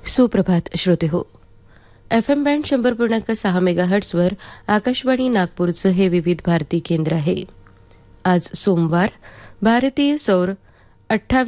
सुप्रभात श्रोते हो. FM बँड 100.6 मेगाहर्ट्झवर आकाशवाणी नागपूरचं हे विविध भारती केंद्र आहे. आज सोमवार, भारतीय सौर 28